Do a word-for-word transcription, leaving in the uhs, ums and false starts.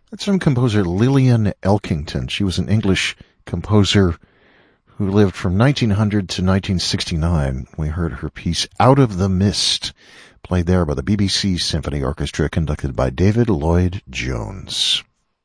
That's from composer Lillian Elkington. She was an English composer who lived from nineteen hundred to nineteen sixty-nine. We heard her piece Out of the Mist, played there by the B B C Symphony Orchestra, conducted by David Lloyd Jones.